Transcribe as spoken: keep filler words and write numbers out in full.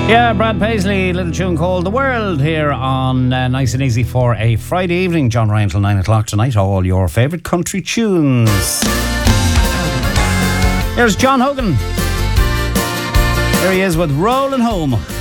Yeah, Brad Paisley, little tune called The World here on uh, Nice and Easy for a Friday evening. John Ryan till nine o'clock tonight. All your favourite country tunes. Here's John Hogan. Here he is with Rollin' Home.